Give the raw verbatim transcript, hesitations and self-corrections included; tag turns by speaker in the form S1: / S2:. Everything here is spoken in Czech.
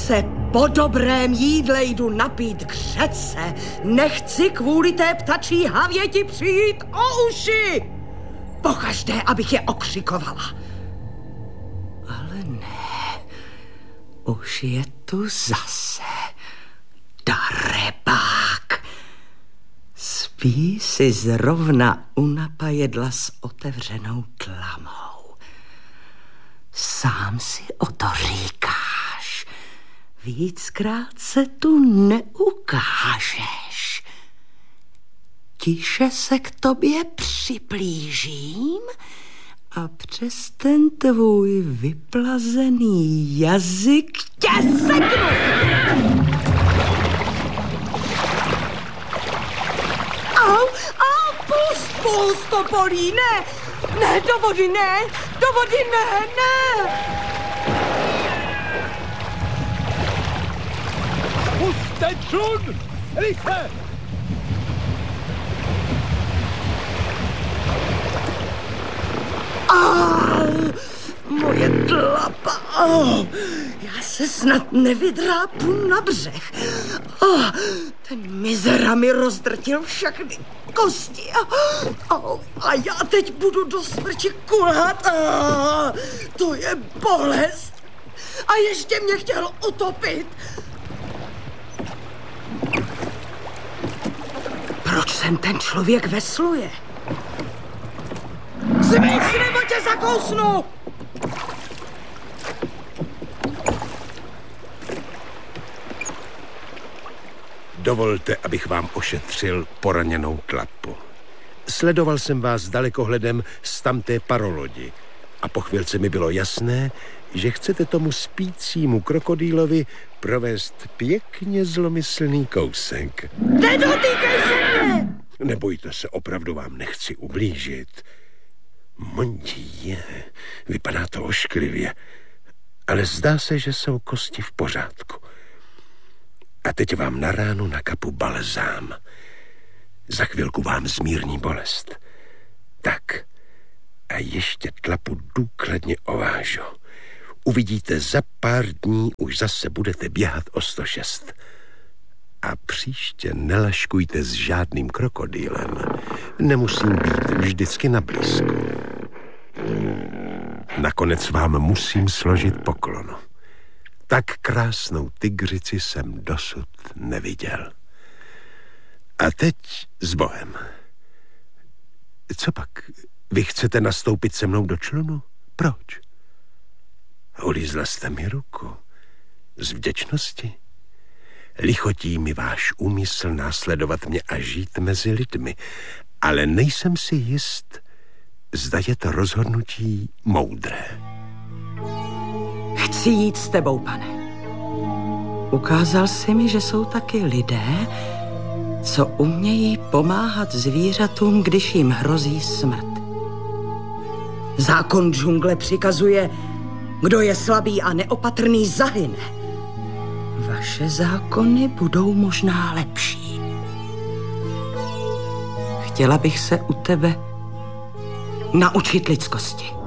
S1: se po dobrém jídle jdu napít k řece. Nechci kvůli té ptačí havěti přijít o uši. Pokaždé, abych je okřikovala. Ale ne, už je tu zase darebák. Spí si zrovna u napajedla s otevřenou tlamou. Sám si o to říkáš. Víckrát se tu neukážeš. Tiše se k tobě přiblížím a přes ten tvůj vyplazený jazyk tě seknu. Au, au, pust, pust, to bolí, ne, ne, do vody ne, do vody ne, ne.
S2: Pusťte člun, rychle!
S1: Au, moje tlapa, au, já se snad nevydrápu na břeh. Au, ten mizera mi rozdrtil všechny kosti. Au, a já teď budu do smrti kulhat. Au, to je bolest. A ještě mě chtěl utopit. Proč sem ten člověk vesluje? Zmiz, nebo tě zakousnu!
S2: Dovolte, abych vám ošetřil poraněnou tlapu. Sledoval jsem vás dalekohledem z tamté parolodi a po chvilce mi bylo jasné, že chcete tomu spícímu krokodýlovi provést pěkně zlomyslný kousek.
S1: Nedotýkej se mě!
S2: Nebojte se, opravdu vám nechci ublížit. Mondě, vypadá to ošklivě, ale zdá se, že jsou kosti v pořádku. A teď vám na ránu nakapu balzám. Za chvilku vám zmírní bolest. Tak, a ještě tlapu důkladně ovážu. Uvidíte, za pár dní už zase budete běhat o sto šest. A příště nelaškujte s žádným krokodýlem. Nemusím být vždycky na blízku. Nakonec vám musím složit poklonu. Tak krásnou tygřici jsem dosud neviděl. A teď s Bohem. Co pak? Vy chcete nastoupit se mnou do člunu? Proč? Ulízla jste mi ruku. Z vděčnosti? Lichotí mi váš úmysl následovat mě a žít mezi lidmi, ale nejsem si jist, zda je to rozhodnutí moudré.
S1: Chci jít s tebou, pane. Ukázal jsi mi, že jsou taky lidé, co umějí pomáhat zvířatům, když jim hrozí smrt. Zákon džungle přikazuje, kdo je slabý a neopatrný, zahyne. Vaše zákony budou možná lepší. Chtěla bych se u tebe naučit lidskosti.